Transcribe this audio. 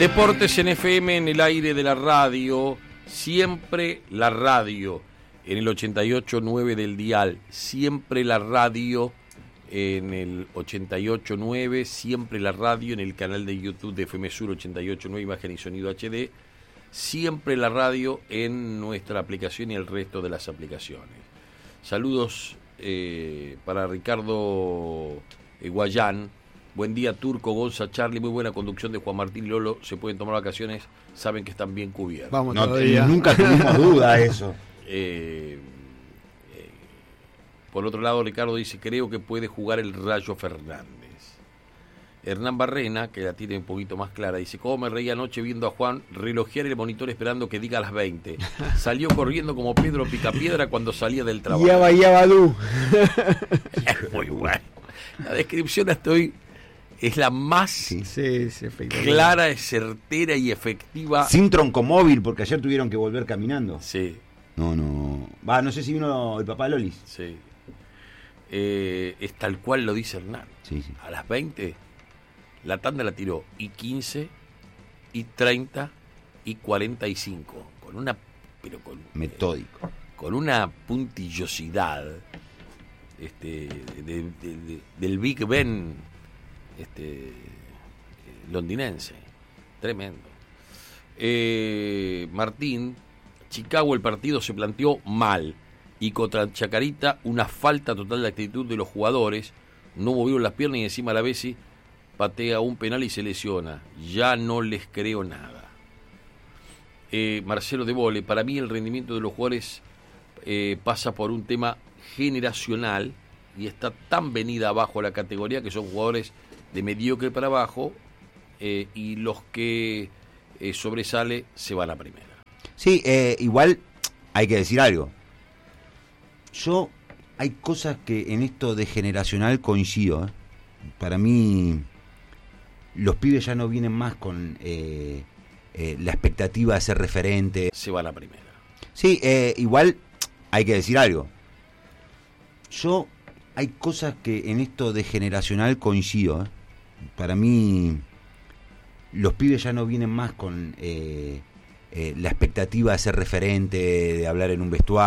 Deportes en FM, en el aire de la radio, siempre la radio, en el 88.9 del dial, siempre la radio en el 88.9, siempre la radio en el canal de YouTube de FM Sur 88.9, imagen y sonido HD, siempre la radio en nuestra aplicación y el resto de las aplicaciones. Saludos para Ricardo Guayán. Buen día, Turco, Gonza, Charlie, muy buena conducción de Juan Martín Lolo, se pueden tomar vacaciones, saben que están bien cubiertos. Vamos, nunca tuvimos duda de eso. Por otro lado, Ricardo dice, creo que puede jugar el Rayo Fernández. Hernán Barrena, que la tiene un poquito más clara, dice, cómo me reí anoche viendo a Juan relojear el monitor esperando que diga las 20. Salió corriendo como Pedro Picapiedra cuando salía del trabajo. Yabadú. Muy bueno. La descripción es la más clara, certera y efectiva. Sin troncomóvil, porque ayer tuvieron que volver caminando. Sí. No sé si vino el papá Lolis. Sí. Es tal cual lo dice Hernán. Sí. A las 20, la tanda la tiró y 15, y 30, y 45. Metódico. Con una puntillosidad del Big Ben londinense. Tremendo. Martín, Chicago, el partido se planteó mal y contra Chacarita una falta total de actitud de los jugadores, no movieron las piernas y encima la Bessi patea un penal y se lesiona. Ya no les creo nada. Marcelo de Vole, para mí el rendimiento de los jugadores pasa por un tema generacional y está tan venida abajo la categoría que son jugadores de mediocre para abajo y los que sobresale se van a primera. Sí, igual hay que decir algo. Hay cosas que en esto de generacional coincido. Para mí, los pibes ya no vienen más con la expectativa de ser referente. Se van a primera. Sí, igual hay que decir algo. Hay cosas que en esto de generacional coincido. Para mí, los pibes ya no vienen más con la expectativa de ser referente, de hablar en un vestuario.